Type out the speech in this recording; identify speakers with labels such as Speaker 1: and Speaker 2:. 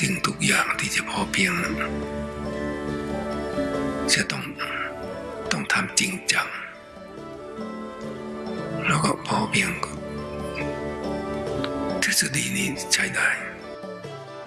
Speaker 1: สิ่งทุกอย่างที่จะพอเพียงจะต้องทำจริงจังแล้วก็พอเพียงทฤษฎีนี้ใช้ได้